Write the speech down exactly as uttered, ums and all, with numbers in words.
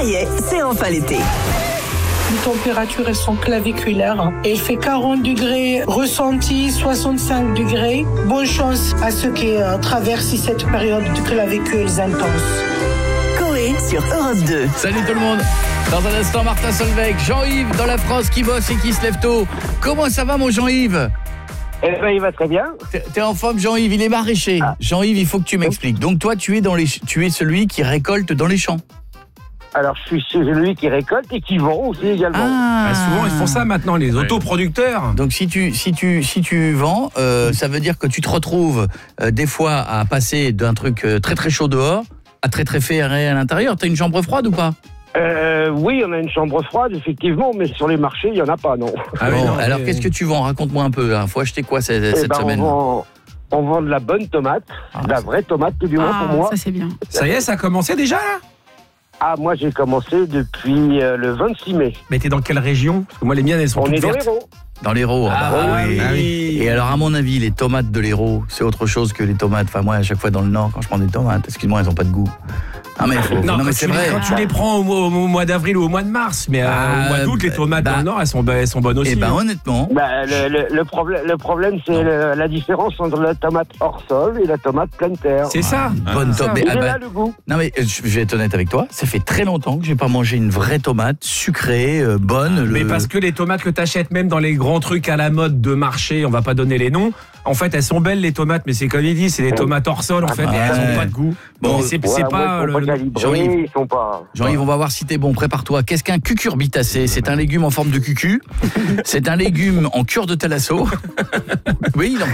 y est, c'est enfin l'été. Les températures, elles sont claviculaires. Et il fait quarante degrés ressenti, soixante-cinq degrés. Bonne chance à ceux qui euh, traversent cette période de clavicules intenses. Coé sur Europe deux. Salut tout le monde. Dans un instant, Martin Solveig, Jean-Yves dans la France qui bosse et qui se lève tôt. Comment ça va mon Jean-Yves ? Eh ben, il va très bien. T'es, t'es en forme Jean-Yves, il est maraîcher. Ah. Jean-Yves, il faut que tu m'expliques. Donc toi, tu es, dans les, tu es celui qui récolte dans les champs. Alors, je suis celui qui récolte et qui vend aussi également. Ah. Bah, souvent, ils font ça maintenant, les ouais. autoproducteurs. Donc, si tu, si tu, si tu vends, euh, ça veut dire que tu te retrouves euh, des fois à passer d'un truc euh, très très chaud dehors à très très ferré à l'intérieur. T'as une chambre froide ou pas ? Euh, oui, on a une chambre froide, effectivement, mais sur les marchés, il n'y en a pas, non. Ah bon, non alors, mais... qu'est-ce que tu vends ? Raconte-moi un peu. Hein. Faut acheter quoi cette, eh cette ben, semaine ? on vend, on vend de la bonne tomate, ah, de la vraie tomate, tout du moins ah, pour moi. Ça, c'est bien. Ça y est, ça a commencé déjà, là ? Ah, moi, j'ai commencé depuis euh, le vingt-six mai. Mais t'es dans quelle région ? Parce que moi, les miennes, elles sont on toutes est vertes. dans l'Hérault. Dans l'Hérault, ah, bah, bah, oui. Ah, oui. Et alors, à mon avis, les tomates de l'Hérault, c'est autre chose que les tomates. Enfin, moi, à chaque fois dans le Nord, quand je prends des tomates, excuse-moi, elles n'ont pas de goût. Ah, mais, faut... non, non, mais c'est vrai. Quand tu les prends au, au, au mois d'avril ou au mois de mars, mais ah, au mois d'août, bah, les tomates bah, dans le Nord, elles sont, elles sont bonnes aussi. Eh ben, hein. honnêtement. Bah, le, le, le, problème, le problème, c'est le, la différence entre la tomate hors sol et la tomate pleine terre. C'est ça. Ah, bonne tomate. Il Ah, est bah, là le goût. Non, mais je vais être honnête avec toi. Ça fait très longtemps que j'ai pas mangé une vraie tomate sucrée, euh, bonne. Mais le... parce que les tomates que t'achètes même dans les grands trucs à la mode de marché, on va pas donner les noms. En fait, elles sont belles les tomates, mais c'est comme il dit, c'est des tomates hors sol en fait, ah, et elles ouais. n'ont pas de goût. Bon, c'est, voilà, c'est pas, moi, le... pas Jean-Yves, ils sont pas. Jean-Yves, on va voir si t'es bon. Prépare-toi. Qu'est-ce qu'un cucurbitacé ? C'est un légume en forme de cucu. C'est un légume en cure de thalasso. Oui, non.